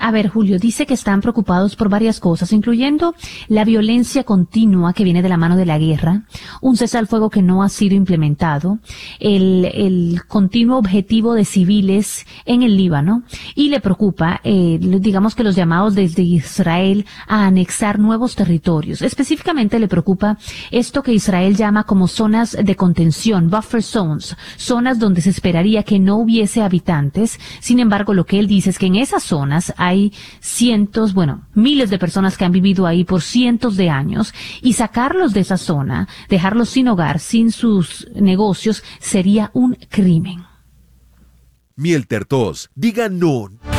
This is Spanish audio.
A ver, Julio, dice que están preocupados por varias cosas, incluyendo la violencia continua que viene de la mano de la guerra, un cese al fuego que no ha sido implementado, el continuo objetivo de civiles en el Líbano, y le preocupa, digamos que los llamados desde Israel a anexar nuevos territorios. Específicamente le preocupa esto que Israel llama como zonas de contención, buffer zones, zonas donde se esperaría que no hubiese habitantes. Sin embargo, lo que él dice es que en esas zonas hay miles de personas que han vivido ahí por cientos de años, y sacarlos de esa zona, dejarlos sin hogar, sin sus negocios, sería un crimen. Miel Tertos, diga no.